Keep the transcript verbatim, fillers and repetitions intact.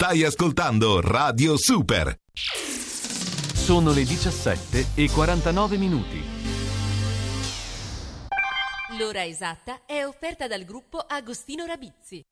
Stai ascoltando Radio Super. Sono le diciassette e quarantanove minuti. L'ora esatta è offerta dal gruppo Agostino Rabizzi.